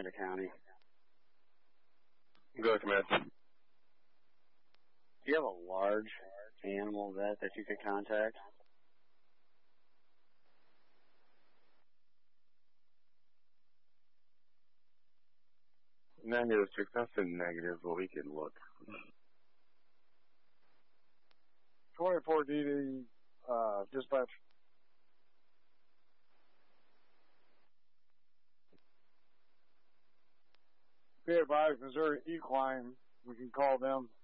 the county. Go ahead, Command. Do you have a large animal vet that you could contact? Negative, nothing negative, but we can look. 24 DD, dispatch. Be advised, Missouri Equine, we can call them.